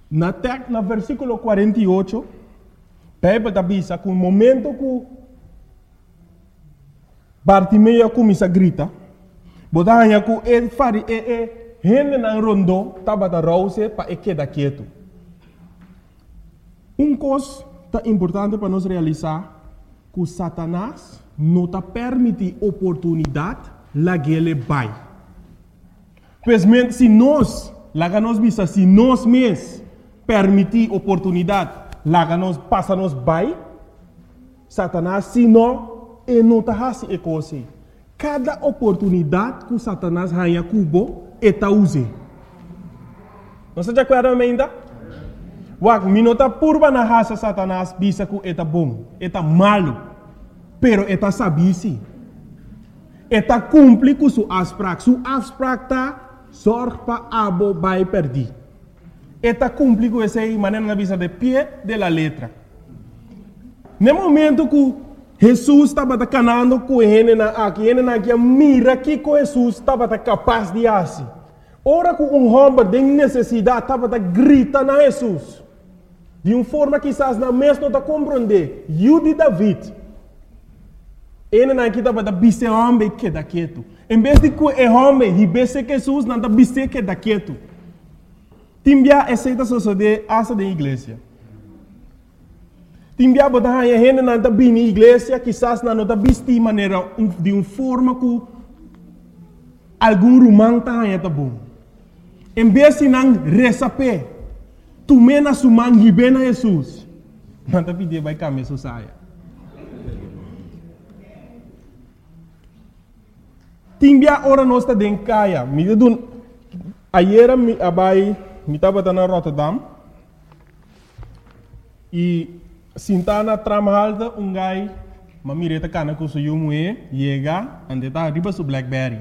No versículo 48, Bíblia avisa que no momento que Bartimeu começa a gritar, botando que ele faz gente na rondo, estava a rouse para quedar quieto. Coisa importante para nós realizar que Satanás não está permite oportunidade lá que ele vai. Pois se nós mesmos permitir oportunidade lá que nós passa nos vai, Satanás se não está fazendo coisa. Cada oportunidade que Satanás ganha cubo está usando. Não se acorda ainda? Minota purba na raça Satanás bisa que está bom, está malo, pero está sabisi. Está cumpre com sua asprak. Sua asprak está sorte para abo vai perder. Está cumpre com essa maneira na bisa de pé de la letra. No momento que Jesus estava canando com ele aqui mira que Jesus estava capaz de fazer. Ora que homem tem necessidade estava grita na Jesus. De uma forma que quizás na mesma não está compreender. Eu de David. Ele não estava a biser homem que está quieto. Em vez de que o homem ribesse Jesus, não está biser que está quieto. Timbia aceita suceder essa da igreja. Timbia botar a gente não está bem na igreja, quizás não está bister de maneira de uma forma que algum romano está bom. Em vez de não receber tu mena sumang hibena Jesus. Manta pide vai kami susaya. Timbia ora nosta den kaya. Mi dun ayera mi abai mi tava na Rotterdam. E sintana tramhalda gai mamireta kana ku su yumue yega ande ta riba su Blackberry.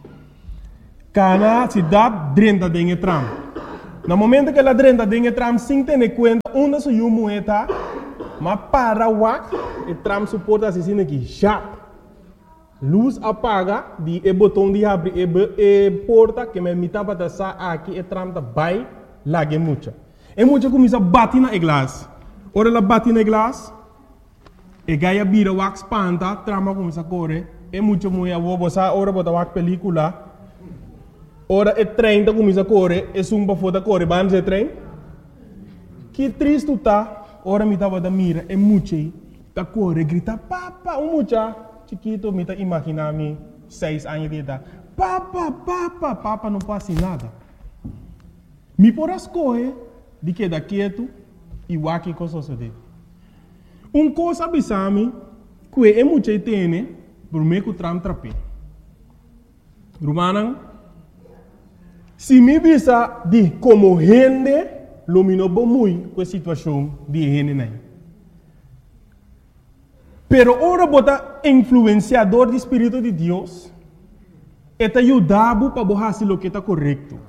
Kana cidade drenta den tram. No momento que ela drenta tem tram sem ter conta onde se o moeda, mas para o e tram suporta assim aqui, já. Luz apaga, de botão de abrir e porta que me mitava da sa aqui e tram da vai lá que muita. E muita começa a bater na glass. Ora ela bate na glass, e gaia vira o spanta, trama começa a correr. E muita mulher vou botar ora botar o película. Ora é trem da começa a correr, é sumba foda correr, vamos é trem. Que triste tá, ora me tava da mira, é muito tá correr, grita papa, mucha, chiquito me tá imaginar me 6 anos de idade, papa não passa nada. Me por as correr, de que da quieto e o aqui coisa sucede. Coisa abisame, que é muito tem, por meio que o tram trape. Romana se me visa de como gente, lumino muito com a situação de gente aí. Pero ora bota influenciador do Espírito de Deus, eta ajudava para fazer o que está correto.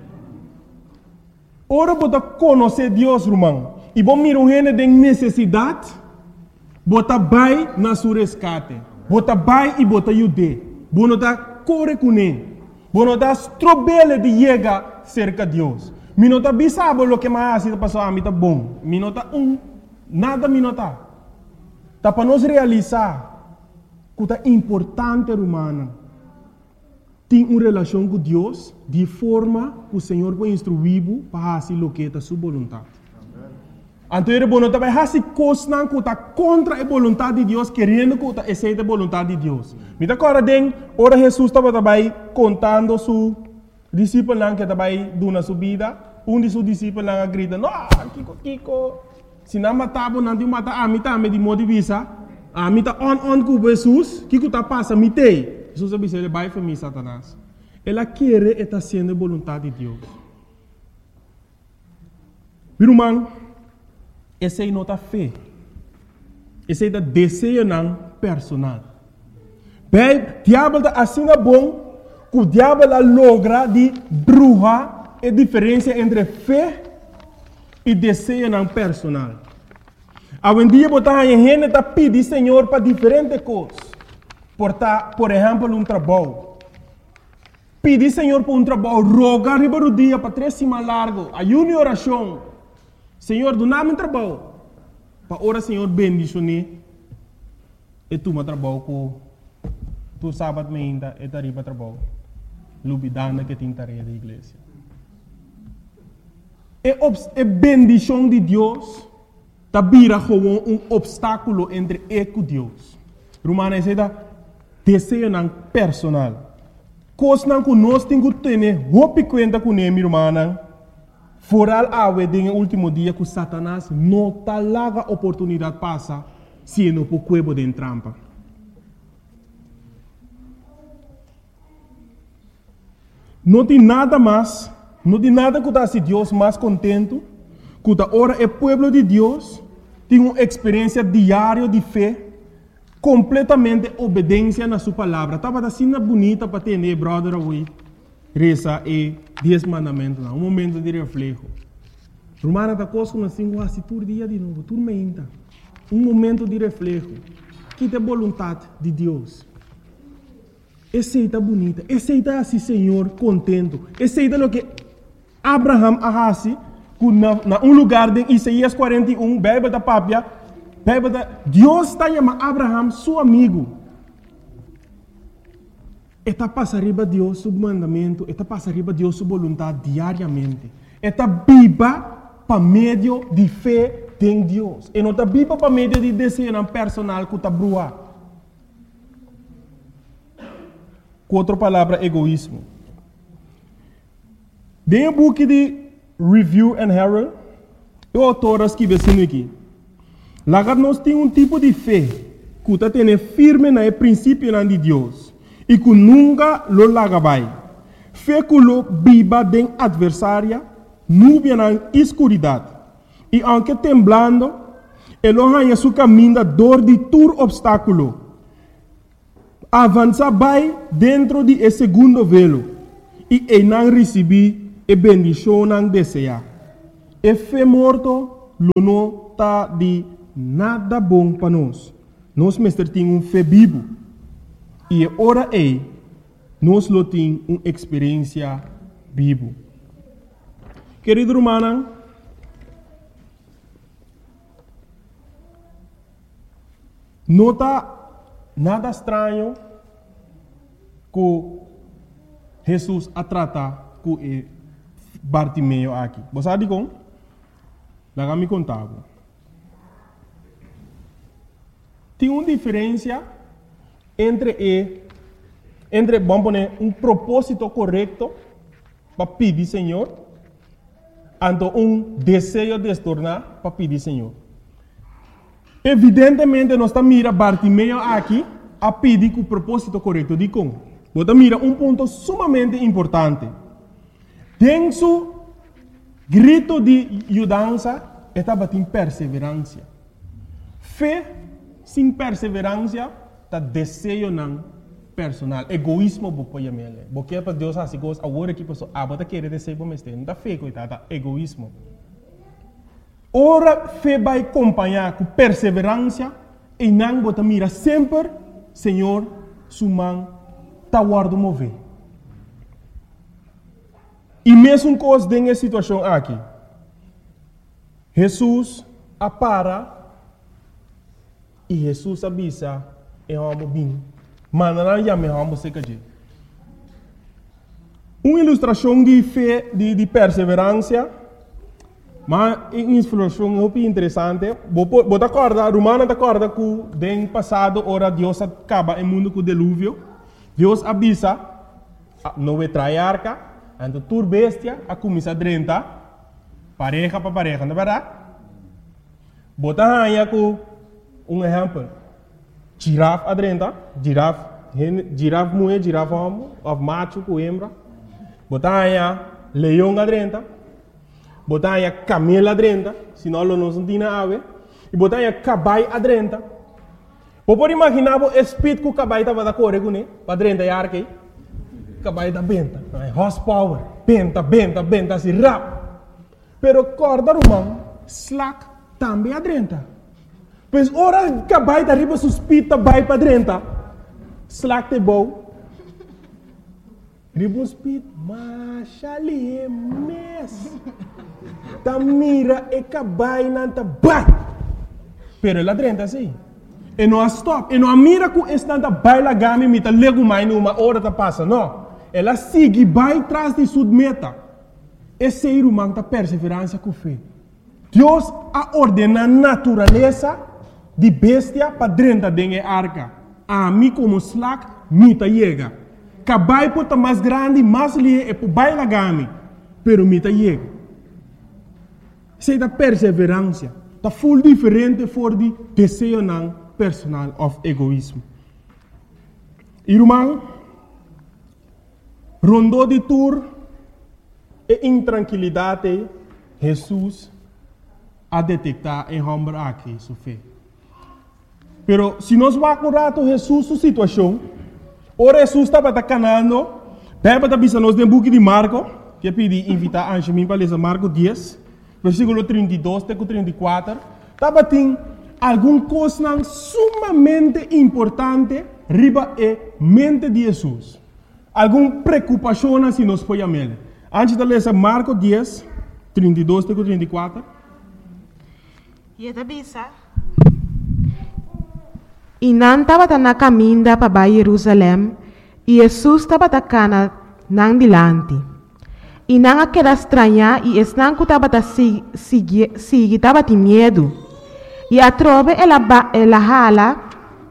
Ora bota conhecer Deus, irmão, e bom mira gente de necessidade, bota vai na sua resgate, bota vai e bota ajude, bota corre com ele. Bueno, das trobele de llegar cerca de Deus. Minota bisabo lo que mais está passando a mim tá bom. Minota nada minota. Tá para nós realizar que é importante humana. Tem uma relação com Deus de forma que o Senhor vai instruir para fazer o que é a sua vontade. Então, ele vai fazer coisas que está contra a vontade de Deus, querendo que aceite a vontade de Deus. Me dá agora, ora Jesus estava contando seu discípulo que estava dando a sua vida. De seus discípulos grita, não, Kiko, se não matava, não te mata, a mim também de modo de vista, a mim está on com Jesus, Kiko está passando, me tem. Jesus disse, ele vai para mim, Satanás. Ela quer estar sendo a vontade de Deus. Meu irmão, essa é nota fé. Esse é o desejo personal. Bem, o diabo está assim bom, que o diabo logra de bruxa a diferença entre fé e desejo personal. Hoje em dia, a gente está pedindo Senhor para diferentes coisas. Por exemplo, trabalho. Pedir Senhor por trabalho, rogar riba do dia para 3 semanas largo, ayuno e oração. Senhor, do nada trabalho. Para ora, Senhor, bendicionar. E tu me trabalho com tu sábado ainda e tarifa trabalho. Lubidana que tem tarefa da igreja. É bendição de Deus. Tá vira como obstáculo entre eu e Deus. Romana diz desejo não personal. Coisa não que nós temos que ter roupa conta com ele, irmã. Foral awe den último dia que Satanás não tá larga oportunidade passa se não por cuebo de trampa. Não tem nada mais, não tem nada que se Deus mais contento, que ora é povo de Deus, tem uma experiência diária de fé, completamente obediência na sua palavra. Estava assim bonita para ter, brother, away. Reza e 10 mandamentos, um momento de reflexo. Romana da coisa com assim, quase todo dia de novo, tudo menta. Um momento de reflexo. Que é a vontade de Deus. Aceita bonita, aceita assim, Senhor, contento. Aceita o que Abraham arrasi, na um lugar de Isaías 41, Bíblia da Pápia, Deus está chamando Abraham, seu amigo. Está passando riba Deus seu mandamento, está passando riba Deus sua vontade diariamente. Está viva para meio de fé em Deus. E não está viva para meio de desejo personal que está brua. Com outra palavra, egoísmo. Dentro do book de Review and Herald, o autor escreve assim aqui. Lá nós temos um tipo de fé que está tendo firme no princípio de Deus. E que nunca lo lagabai. Fé que lo viva den adversária, nuvem na escuridade. E aunque temblando, ele arranha seu caminho dor de todo obstáculo. Avança vai dentro de esse segundo velo. E ele não recebe a bendição não deseja. E fé morto, lo não está de nada bom para nós. Nós mestre tem um fé vivo. E ora nós lo temos uma experiência viva. Querido irmão, não está nada estranho que Jesus a tratar com Bartimeu aqui. Você sabe como? Lá me contava. Tem uma diferença entre vamos poner um propósito correto para pedir Senhor, e desejo de se tornar para pedir Senhor. Evidentemente, nós estamos mirando Bartimeu aqui a pedir com o propósito correto. De como? Você mira um ponto sumamente importante. Tem seu grito de ajudança, estava em perseverança. Fé sem perseverança, está desejo não personal. Egoísmo, porque para Deus assim, agora que a pessoa abata querer desejo para mestre, não está fé, coitada, egoísmo. Ora, fé vai acompanhar com perseverança e não bota mira sempre, Senhor, sua mão está guardo mover. E mesmo coisa dessa situação aqui, Jesus apara e Jesus avisa e vamos bem. Mas não já me vamos ser que uma ilustração de fé, de perseverança, mas uma ilustração muito interessante. Você acorda, Romana acorda que no passado, ora Deus acaba o mundo com o dilúvio. Deus avisa, não vai trair arca, então tur bestia, a começar a drentar, pareja para pareja, não é verdade? Você aí com um exemplo. Girafa adrenta, girafa mulher, girafa homem, of macho com hembra. Botanha leão adrenta, botanha camelo adrenta, senão não se tem ave. E botanha cabai adrenta. Pode imaginar o espírito que o cabai estava da correr com ele, para adrenta e arque. Cabai da benta, horsepower, benta, assim rap. Pero corda romano, slack também adrenta. Pois ora cabai da riba suspita vai para dentro. Slack de bom. Riba suspita, mas ali é mes. ta mira e cabai nanta bai. Pero ela drenta assim. E não stop. E não mira que estanta baila gami mita lego mais numa hora ta passa, não. Ela sigue vai atrás de sua meta. Esse ser humano ta perseverança com fé. Deus a ordena a natureza de bestia para drenta dengue arca. A mim como slack mita chega. Cabai pota mais grande, mais lie e baila gami. Pero mita chega. Sei da perseverança. Tá full diferente for de desejo não personal of egoísmo. Irmão, rondou de tour e intranquilidade, Jesus a detectar em homem aqui sua fé. Pero se nós vamos rato Jesus sua situação, ora Jesus estava canando, Bíblia está nos no book de Marco, que pedi invitar a Angemin para ler Marco 10. Versículo 32 até 34, estava tem alguma coisa sumamente importante riba e mente de Jesus. Alguma preocupação se nós podemos ver. Antes de ler Marco 10, 32 até 34. E não estava na caminho para Jerusalém, e Jesus estava na dilante. E não aquela estranha, e não que estava estava de medo. E a trova, ela hala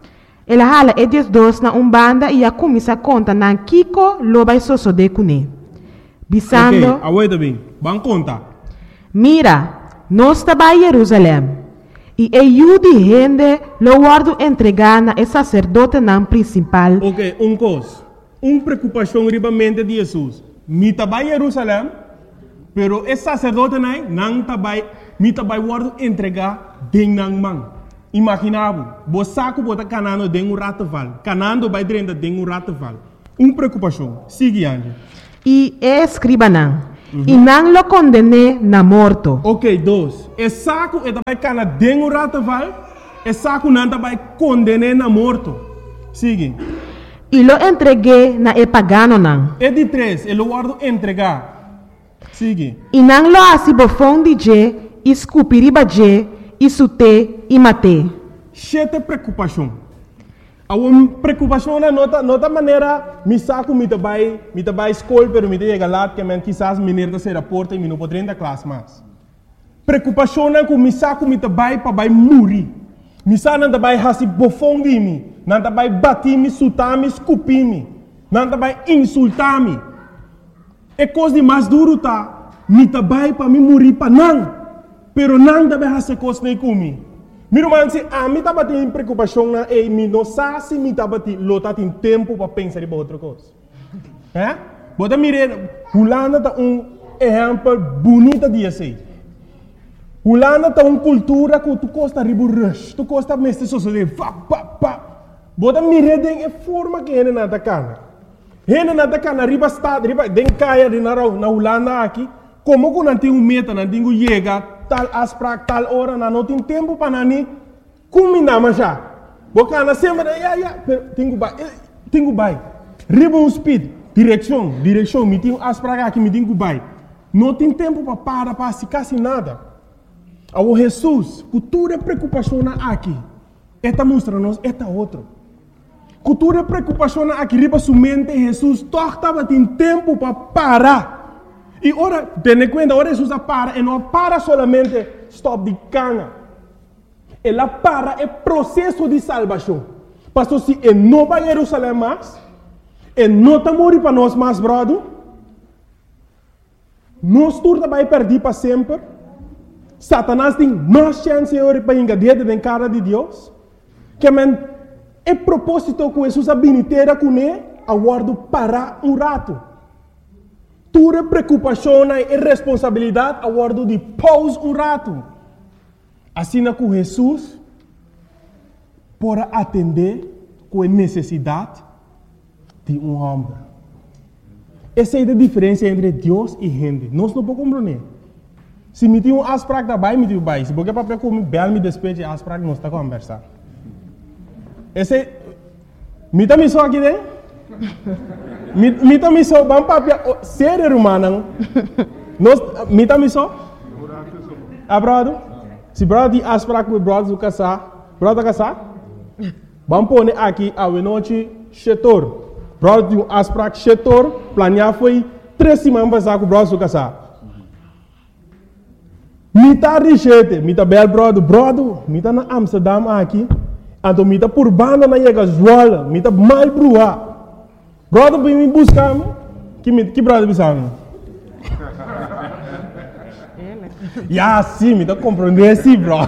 e dois na banda e a começa a contar na Kiko lo vai de cune. Bisando. Ok, aguenta bem, vamos contar. Mira, nós estava em Jerusalém. E eu de gente lo guardo entregar na sacerdote na principal. Ok, coisa. Preocupação riba mente de Jesus. Mi tabai Jerusalém, pero esse sacerdote não tabai, mi tabai guardo entregar ding nang mang. Imaginavo, você saco bota canando ding rataval, canando vai drenda ding rataval. Preocupação. Sigue ande. E escriba não. E não lo condene na morto. Ok, dois. Esse saco é tabai cana ding rataval, esse saco não tabai condene na morto. Sigue. E lo entreguei na pagano não. É de três, ele guardo entregar. Sigue. E não lo assim bofão de je, escupiriba je, isute e mate. Chete preocupação. A preocupação na nota maneira, me saco me tabai escola, pero me chega lá que men quizás menino da ser porta e me não poderia da classe mais. Preocupação na que me saco me tabai para vai morrer. Me saco não tabai hasi bofão de mim. Não vai bater me, sutar me, escupir me. Não vai insultar me. É coisa de mais duro tá. Me vai para me morrer para não. Pero não vai fazer coisa nem comigo. Meu irmão, se a mim tá tem preocupação na e me não sabe se me tá batendo, lota tem tempo para pensar em outra coisa. É? Bota mire, Holanda tá exemplo bonito de assim. Holanda tá cultura que tu costa ribo rush, tu costa mestre sociedade, Bota mireden é forma que ele não tá cana. Ele não tá cana, riba estado, riba den caia de na Holanda aqui. Como que não tem meta, não tem chega tal asprak tal hora, não tem tempo para nani. Como não já? Boca na sempre tenho vai. Riba speed, direção, me tem asprak aqui, me tenho vai. Não tem tempo para se quase nada. O Jesus, cultura preocupação aqui. Esta mostra-nos, esta outro. Cultura preocupação aqui riba sua mente, Jesus estava tendo tempo para parar. E ora, tenha conta, ora Jesus para, e não para solamente stop de cana. Ela para é processo de salvação. Pastor, se ele não vai a Jerusalém mais, ele não está morrendo para nós mais, brother, nós turma vai perder para sempre. Satanás tem mais chance para engadir na cara de Deus. Que é propósito que Jesus habilitera com ele, aguardo parar rato. Tua preocupação e responsabilidade, aguardo de pause rato. Assim que Jesus pode atender com a necessidade de homem. Essa é a diferença entre Deus e gente. Nós não podemos compreender. Se me tem asprak da bai, me tem bai. Se porque papel como bel me despeje asprak, nós está conversar. Esse me tá me só aqui né? Me tá me só bam papel ser humano. Nós me tá me só brother? Se brother die afspraak met brother casar, brother casar? Vamos pôr aqui a noite chetor. Brother die afspraak chetor, planear foi 3 semanas passar com brother casar. Mita richete, mita bel brother, mita na Amsterdam aqui, então mita por banda na chega Zwolle, mita mal brua. Brother vem me buscar, que brother bisang? Ya, sim, me tá compreendendo, sim, bro.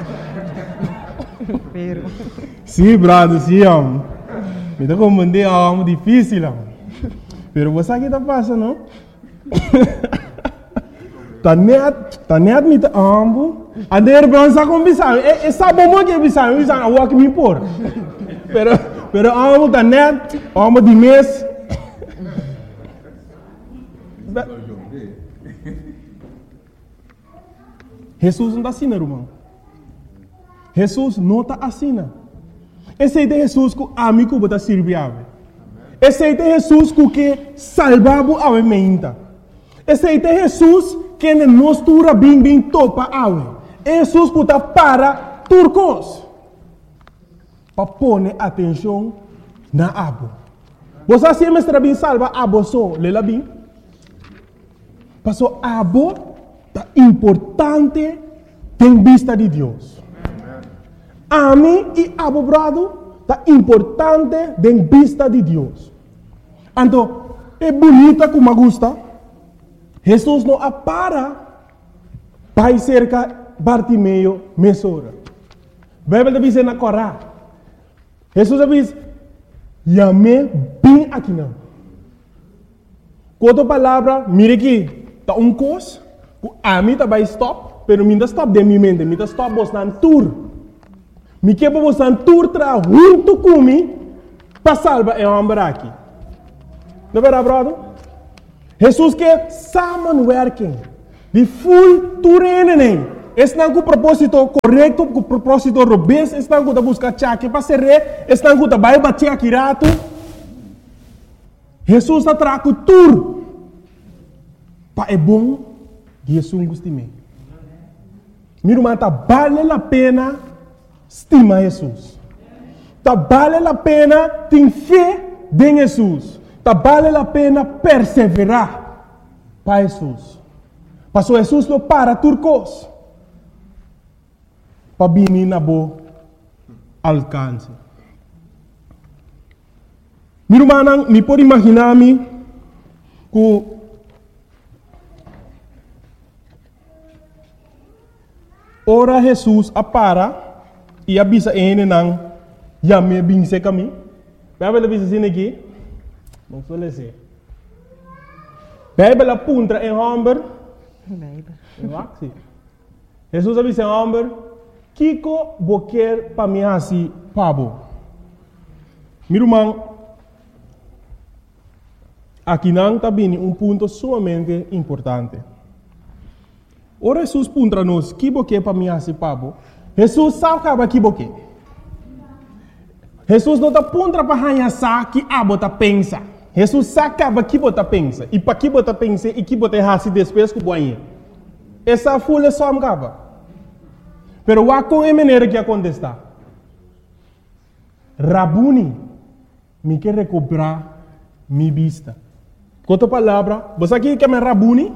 Sim, brother, sim, me tá compreendendo, é difícil, pero você aqui tá passando, não? Tá net me tá ambo, a der bron sa com bisang, e sabe como que bisang a walk me por. Pero ambo tá net, ambo de mês. Jesus não está assim, irmão. Jesus não está assim. Esse é Jesus que a mim que está servindo. Esse é Jesus que salvava a mente. Esse é Jesus que nos tura bem topa a Jesus que está para turcos. Para pôr atenção na abo. Você sempre está bem salva abo só, lela bem. Passou abo tá importante em vista de Deus. A mim e abo brado tá importante em vista de Deus. Então, é bonita como gosta. Jesus não apara para cerca Bartimeu mesora. A Bíblia diz na Corá. Jesus diz, "Yame bem aqui não." Quanto palavra, mire aqui, tá coisa. A mim tá vai stop, pero mim tá stop de minha mente, mim tá stop bostan tour. Me que bostan tour tra junto comigo para salvar o homem aqui. Não é verdade, brother? Jesus que samenwerking, de full toerening. Estão com o propósito correto, com o propósito robusto, estão com a buscar chaque para ser rei, estão com a vai bater aqui rato. Jesus está trago tour. Para é bom, Jesus gostime. Meu irmão, tá vale a pena estimar Jesus. Tá vale a pena ter fé em Jesus. Tá vale a pena perseverar para Jesus. Pastor Jesus não para turcos. Para vir na boa alcance. Meu irmão, me pode imaginar-me que ora Jesus apara e avisa ele não já me binse caminho. Vai ver avisa assim aqui. Não sou lese. Bíblia apunta em homem. Bíblia. Jesus avisa em homem. Kiko boquer para mim assim pabo. Meu irmão, aqui não está bem ponto sumamente importante. Ora Jesus puntra nos que boquer para mim assim pabo. Jesus sabe que boquer. Jesus não está puntra para ganhar que a bota pensa. Jesus sabe que bota pensa. E para que bota pensa e que bota assim depois que boinha. Essa folha só me acaba. Pero wa com a maneira que acontece. Rabuni, me quer recuperar minha vista. Com outra palavra, você aqui quer me Rabuni?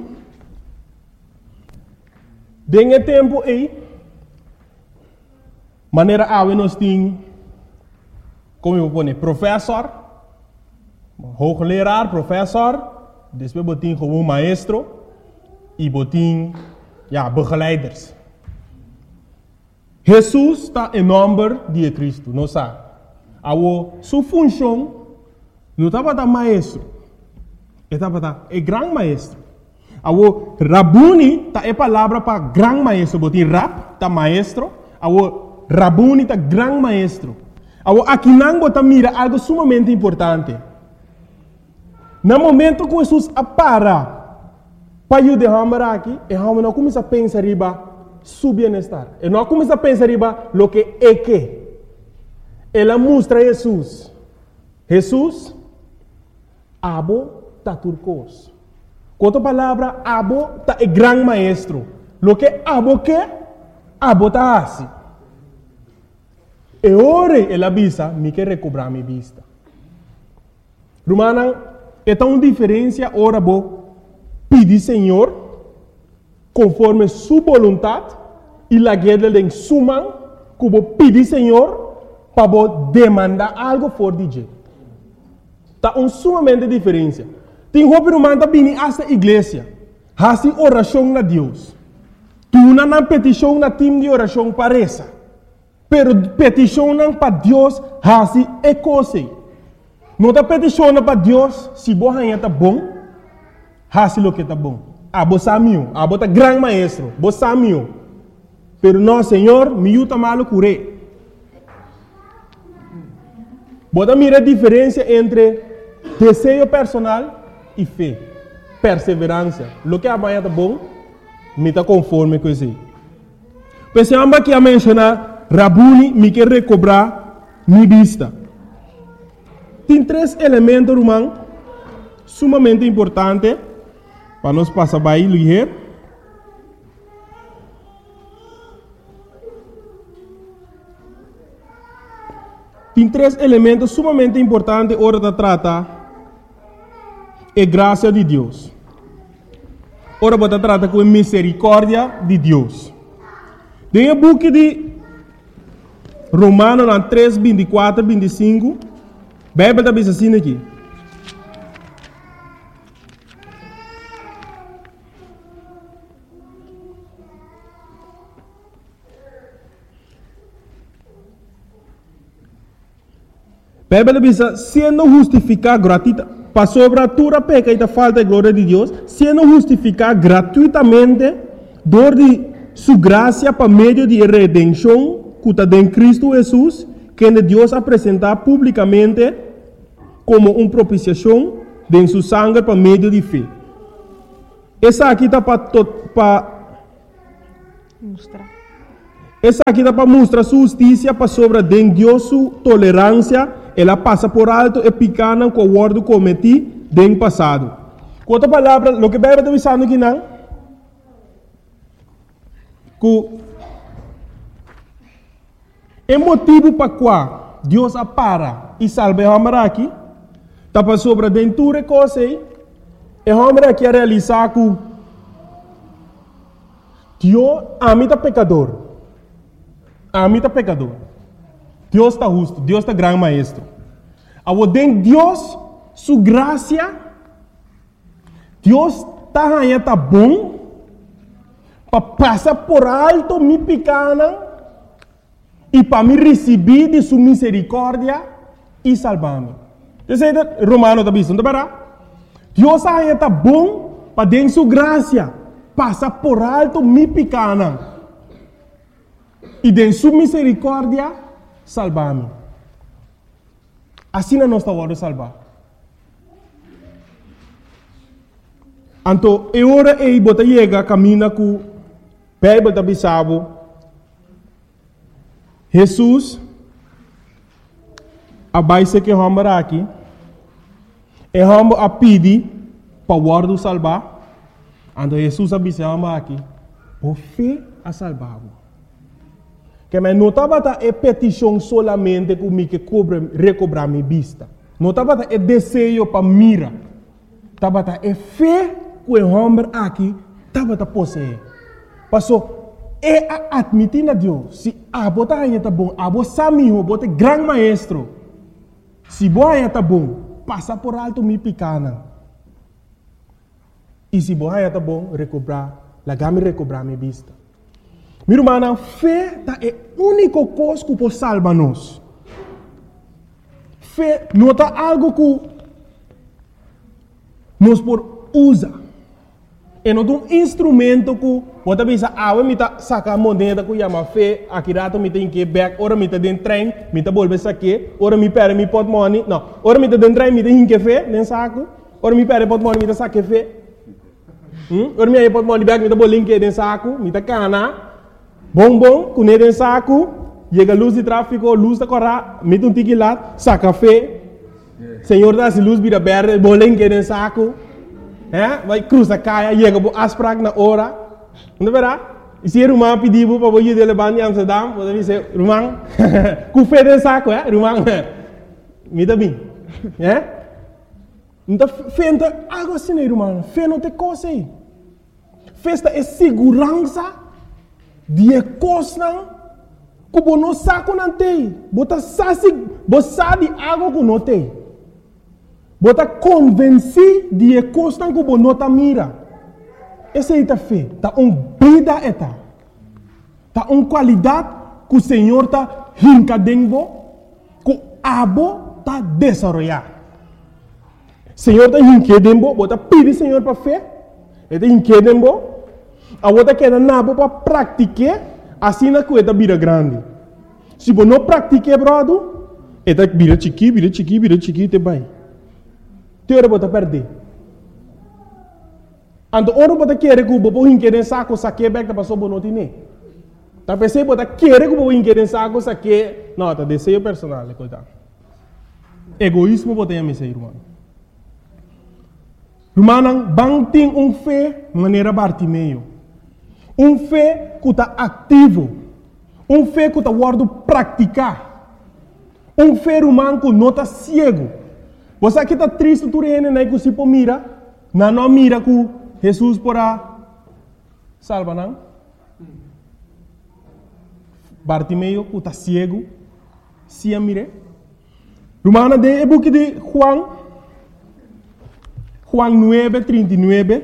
Dengue tempo aí, maneira a nós tem, como eu vou dizer, professor, hoogleraar, professor, depois botin como maestro e botin, begeleiders. Jesus está em nome de Cristo, não sabe? Sua função não estava da maestro, estava da grande maestro. Rabuni está a palavra para grande maestro, botin rab está maestro, Rabuni está grande maestro. Aqui não bota mira algo sumamente importante. No momento que Jesus apara para ajudar aqui, e não começa a pensar riba su bienestar. E não começa a pensar riba lo que é que. Ela mostra Jesus. Jesus, abo ta turcos. Com outra palavra, abo ta é grande maestro. Lo que abo ta assim. E ore ela visa, me quer recobrar minha vista. Romana, é tão diferença ora bo pedir Senhor conforme sua vontade e la guerra de suma que bo pedir Senhor para bo demandar algo for DJ. Tá sumamente diferença. Tem roupa romana bini esta igreja, hasi oração na Deus. Tu não petição na time de oração parece. Pero peticionam para Deus, hasi é coisa. Não está peticionando para Deus, se você está bom, hasi lo que está bom. Você é abo tá grande maestro, você é. Pero não, Senhor, me ajuda malo curé. Você mira a diferença entre desejo personal e fé, perseverança. Lo que amanhã está bom, me está conforme com isso. Pensamos aqui a mencionar Rabuni me quer recobrar minha vista. Tem 3 elementos, irmão, sumamente importantes para nós passar by ligeiro. Tem 3 elementos sumamente importantes hora de tratar a graça de Deus. Ora você trata com a misericórdia de Deus. Tem um book de Romanos 3, 24, 25. Bíblia está dizendo assim aqui. Bíblia diz, sendo justificado gratuitamente, para sobre a tua peca e a falta de glória de Deus, sendo justificado gratuitamente, dor de sua graça para meio de redenção, que está em Cristo Jesus, que Deus apresentar publicamente como uma propiciação de sua sangue para meio de fé. Essa aqui está para mostrar. Essa aqui está para mostrar sua justiça para sobre de Deus sua tolerância. Ela passa por alto e picana com o word cometido no passado. Com outra palavra, o que a Bíblia está dizendo aqui não? Que é motivo para qual Deus apara e salva o homem aqui, está para sobre a dentura coisa e o homem aqui a realizar que Deus amita pecador. Amita pecador. Deus está justo, Deus está grande maestro. Ao den Deus, sua graça, Deus está bom para passar por alto me picana e para me receber de sua misericórdia e salvar-me. Você Romano está dizendo, Deus está bom para dar sua graça, passar por alto me picana e de sua misericórdia salvar-me. Assim nós estamos a salvar. Então, é hora e bota chega caminha com Bíblia da Bissabo. Jesus abaixo que vamos aqui e vamos a pedir para o guarda salvar. Então, Jesus abaixo aqui por fé a salvar. Que mas não estava a petição solamente comigo que recobrar minha vista. Não estava a desejo para mira. Estava a fé que o homem aqui estava a possuir. Passou é admitir a Deus. Se a bota aí está bom, a bota samiho, bota grande maestro. Se boa aí está bom, passa por alto me picana. E se boa aí está bom, recobrar, lagame recobrar minha vista. Minha irmã, fé é a única coisa que pode salvar-nos. Fé não é algo que nós podemos usar. É um instrumento que pode pensar, me sacar a moneda que chama fé, aqui rato me tem que ir back, ora me tem dentro trem, me tem volver saque, ora me perde me pot money, não, ora me tem dentro trem, me tem que fé, nem saco, ora me perde pot money, me tem saque fé, ora me pot money back, me tem bolinho que dentro saco, me tem cana. Bom, com ele em saco, chega a luz de tráfego, luz da corra, mete um tique lá, saca café, Senhor dá se luz vira verde, bolinho que em saco, vai cruza caia, chega a asprag na hora, Não verá? E se Rumang pediu para você de levar em Amsterdam, você diz, Rumang, com fé de saco, Rumang, me dá bem. Então, fé não é algo assim, Rumang. Fé não tem coisa aí. Festa é segurança de coisa que você não sabe não tem. Você sabe algo que não tem. Você está convencido de coisa que você não está mira. Essa é a fé. Está vida eta. Está qualidade que o Senhor está rincadendo, que o abo está desenvolvendo. O Senhor está rincadendo, você pede o Senhor para fé. Ele está rincadendo, a você quer nabo para praticar, assim na coisa vira grande. Se você não pratica, brother, ele vira chiqui, te vai. Teora você perder. Ando oro bota querer que o bobo inquérem saco saque back da passou bonotine. Tá pensei bota querer que o bobo inquérem saco saque, não, tá desejo personal, coitado. Egoísmo bota em mim, irmão. Irmão, bang tem fé maneira Bartimeu. Fé que tá ativo. Fé que tá guardo praticar. Fé irmão que não tá cego. Você aqui tá triste tu rene né que se po mira, não mira que Jesus porá salva não? Bartimeu que está cego, se a mire. Romana de book de Juan 9:39.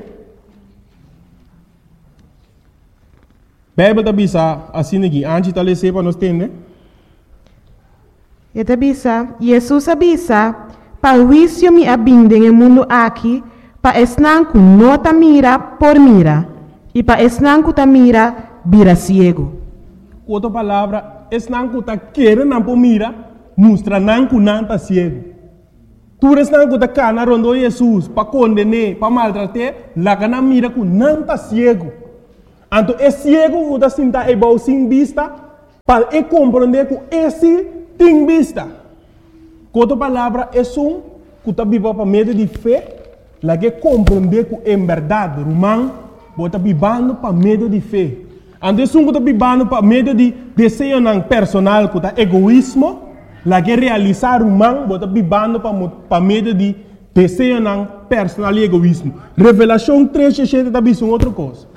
Bíblia da bisa assim aqui, antes de ler para nós entender. E da bisa, Jesus avisa, para o juízo me abindem no mundo aqui, para esnanco nota mira por mira, e para esnanco ta mira vira ciego. Outra palavra, esnanco ta querer não por mira, mostra nanco não ta ciego. Tu esnanco ta cana rondo Jesus, para condenar, para maltratar, lá cana mira que não ta ciego. Então, é ciego que ta sinta é bom sem vista, para compreender que esse tem vista. Outra palavra, é que ta viva para medo de fé, lá que compreender que é verdade, Romão, bota vivendo para medo de fé. Antes que está vivendo para medo de desejo personal, que é egoísmo, lá que realizar Romão, bota vivendo para medo de desejo personal e egoísmo. Revelação 3:7 está vendo outra coisa.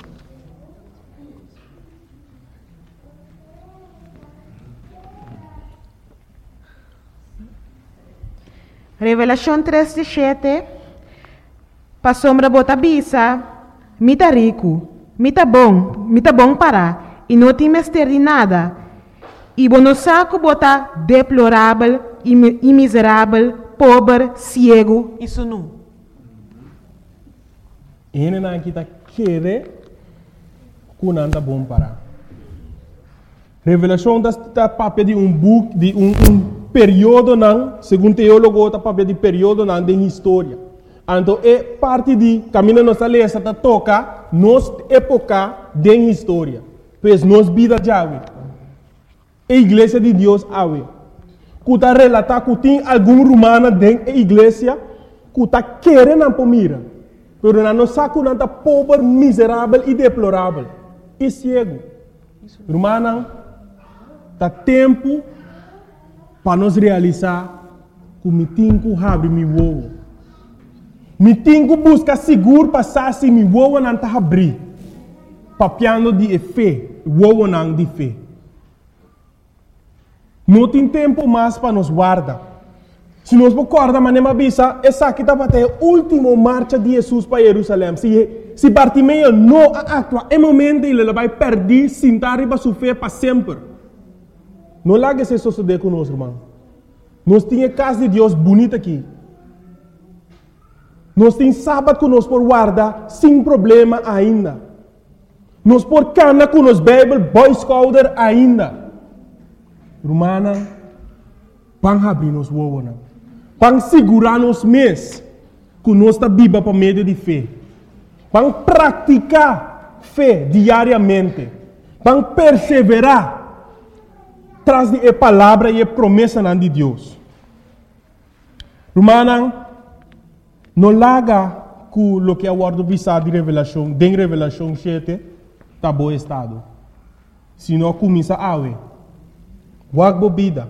Revelação 3:7. Pa sombra bota bisa, mita rico, mita bom para, e não tem mestre de nada. E bono saco bota deplorável, e miserável, pobre, cego, isso não. Ele não está querer que não anda bom para. Revelação está papel de book, de período não, segundo teólogo, está papel de período não de história. Então, é parte de caminho nossa lesa que toca nos época de história. Pois nos vida de ave. A igreja de Deus ave. Que está relatar que tem algum romano dentro da igreja que está querendo para mira. Mas não sabe que está pobre, miserável e deplorável. E cego. Romano, está tempo para nós realizar que me tem que abrir meu ovo. Me tenho que buscar seguro passar se me voa não está abrir. Papiando de fé, voa não de fé. Não tem tempo mais para nos guardar. Se nós recordamos, mas nem bisa, essa aqui está para a última marcha de Jesus para Jerusalém. Se Bartimeu não atua, é momento ele vai perder, sentar e vai sofrer para sempre. Não largue esse suceder conosco, irmão. Nós temos a casa de Deus bonita aqui. Nós temos sábado que nós por guardar sem problema ainda. Nós por cana com nos Bible, Boy Scouter ainda. Romana, vão abrir nos wowana. Vão segurar nos mês que nós está viva para meio de fé. Vão praticar fé diariamente. Vão perseverar traz a palavra e a promessa de Deus. Romana, não larga com o que é o word de revelação, de revelação 7, tá bom estado. Se não começa a ave, wak bebida,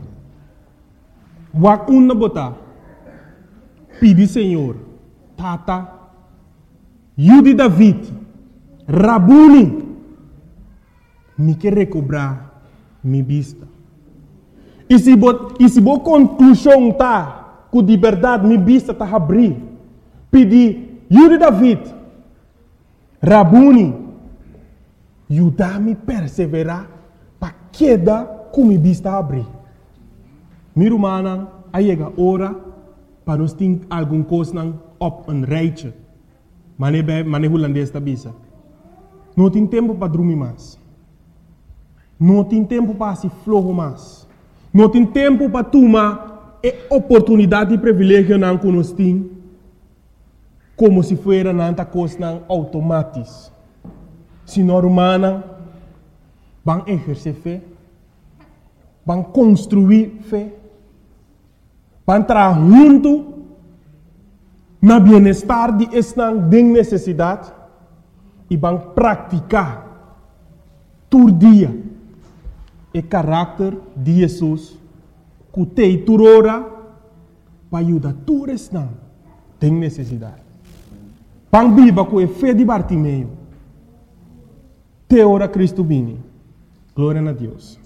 wak una botar, pedi Senhor, tata, Yudi David, Rabuni, me quer recobrar minha vista. E se bo conclusão tá, que de verdade minha vista tá abrir, pedi Yudi David, Rabuni, ajudar-me a perseverar para queda com minha vista abrir. Minha irmã, aí chega a hora para nós ter alguma coisa op een rijtje. Mane holandês da bisa. Não tem tempo para dormir mais. Não tem tempo para se flogo mais. Não tem tempo para tomar a oportunidade e privilégio não que nós temos, como se fosse nanta coisa automática. Se nós humanos vamos exercer fé, vamos construir fé, vamos trabalhar junto na bem-estar de esta necessidade e vamos praticar todo dia o caráter de Jesus que tem toda hora para ajudar todos esta tem necessidade. Vamos viver com a fé de Bartimeu. Te ora Cristo vini. Glória a Deus.